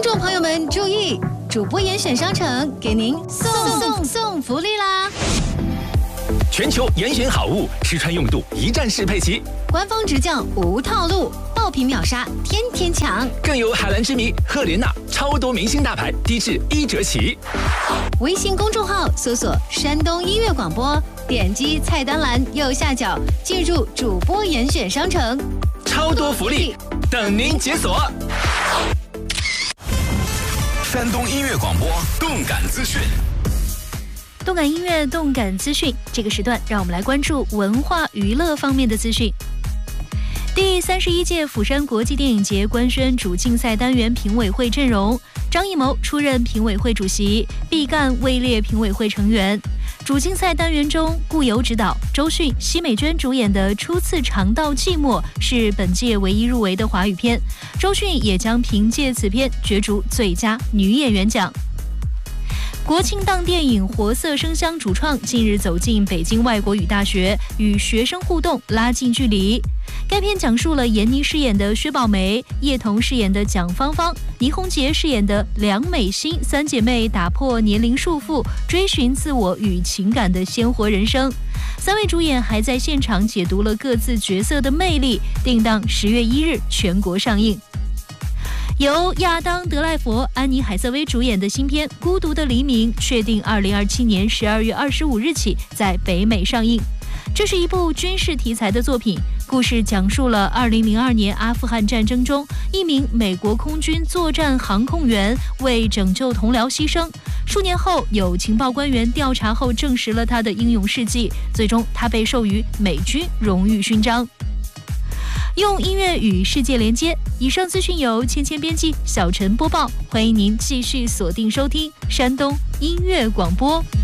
众朋友们注意，主播严选商城给您送福利啦！ 全球严选好物，吃穿用度一站式配齐， 官方直降无套路，爆品秒杀，天天抢。 更有海蓝之谜、赫莲娜超多明星大牌，低至1折起。 微信公众号搜索山东音乐广播，点击菜单栏右下角进入主播严选商城， 超多福利等您解锁。 山东音乐广播动感资讯， 动感音乐、动感资讯，这个时段让我们来关注文化娱乐方面的资讯。第31届釜山国际电影节官宣主竞赛单元评委会阵容，张艺谋出任评委会主席，毕赣位列评委会成员。主竞赛单元中，顾尤执导、周迅、奚美娟主演的《初次尝到寂寞》是本届唯一入围的华语片，周迅也将凭借此片角逐最佳女演员奖。国庆档电影《活色生香》主创近日走进北京外国语大学，与学生互动，拉近距离。该片讲述了闫妮饰演的薛宝梅、叶童饰演的蒋芳芳、倪虹洁饰演的梁美心三姐妹打破年龄束缚，追寻自我与情感的鲜活人生。三位主演还在现场解读了各自角色的魅力，定档10月1日全国上映。由亚当·德赖佛、安妮·海瑟薇主演的新片《孤独的黎明》确定2027年12月25日起在北美上映。这是一部军事题材的作品，故事讲述了2002年阿富汗战争中，一名美国空军作战航空员为拯救同僚牺牲。数年后，有情报官员调查后证实了他的英勇事迹，最终他被授予美军荣誉勋章。用音乐与世界连接，以上资讯由芊芊编辑，小陈播报。欢迎您继续锁定收听山东音乐广播。